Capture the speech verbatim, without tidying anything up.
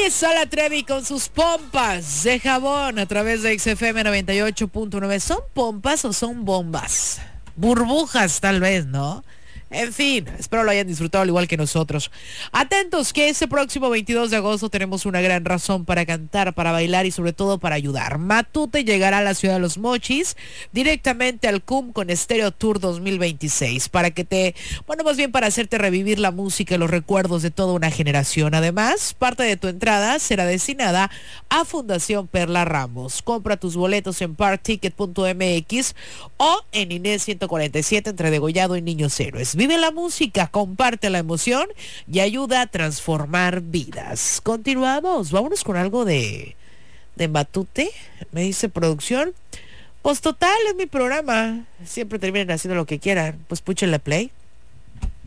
Sala Trevi con sus pompas de jabón a través de X F M noventa y ocho punto nueve. ¿Son pompas o son bombas? Burbujas tal vez, ¿no? En fin, espero lo hayan disfrutado al igual que nosotros. Atentos que ese próximo veintidós de agosto tenemos una gran razón para cantar, para bailar y sobre todo para ayudar. Matute llegará a la ciudad de Los Mochis directamente al C U M con Stereo Tour dos mil veintiséis para que te, bueno, más bien para hacerte revivir la música y los recuerdos de toda una generación. Además, parte de tu entrada será destinada a Fundación Perla Ramos. Compra tus boletos en park ticket punto m x o en Inés ciento cuarenta y siete entre Degollado y Niños Héroes. Vive la música, comparte la emoción y ayuda a transformar vidas. Continuamos, vámonos con algo de, de Matute, me dice producción. Pues total, es mi programa. Siempre terminan haciendo lo que quieran. Pues púchenle play.